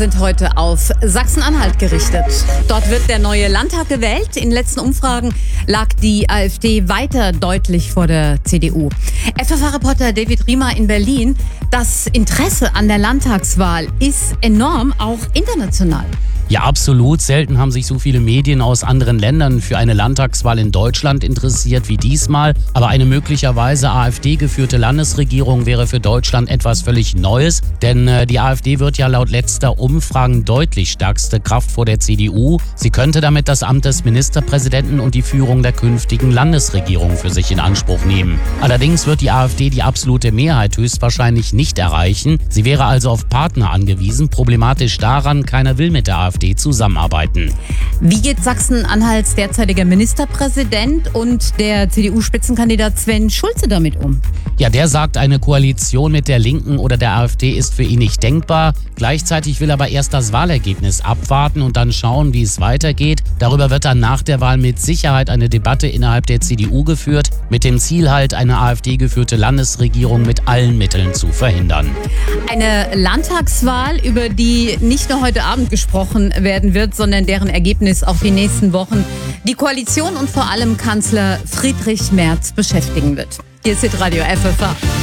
sind heute auf Sachsen-Anhalt gerichtet. Dort wird der neue Landtag gewählt. In letzten Umfragen lag die AfD weiter deutlich vor der CDU. FFH-Reporter David Riemer in Berlin. Das Interesse an der Landtagswahl ist enorm, auch international. Ja, absolut. Selten haben sich so viele Medien aus anderen Ländern für eine Landtagswahl in Deutschland interessiert wie diesmal. Aber eine möglicherweise AfD-geführte Landesregierung wäre für Deutschland etwas völlig Neues. Denn die AfD wird ja laut letzter Umfragen deutlich stärkste Kraft vor der CDU. Sie könnte damit das Amt des Ministerpräsidenten und die Führung der künftigen Landesregierung für sich in Anspruch nehmen. Allerdings wird die AfD die absolute Mehrheit höchstwahrscheinlich nicht erreichen. Sie wäre also auf Partner angewiesen. Problematisch daran, keiner will mit der AfD zusammenarbeiten. Wie geht Sachsen-Anhalts derzeitiger Ministerpräsident und der CDU-Spitzenkandidat Sven Schulze damit um? Ja, der sagt, eine Koalition mit der Linken oder der AfD ist für ihn nicht denkbar. Gleichzeitig will aber erst das Wahlergebnis abwarten und dann schauen, wie es weitergeht. Darüber wird dann nach der Wahl mit Sicherheit eine Debatte innerhalb der CDU geführt, mit dem Ziel halt, eine AfD-geführte Landesregierung mit allen Mitteln zu verhindern. Eine Landtagswahl, über die nicht nur heute Abend gesprochen werden wird, sondern deren Ergebnis auch die nächsten Wochen die Koalition und vor allem Kanzler Friedrich Merz beschäftigen wird. Hier ist Hitradio FFH.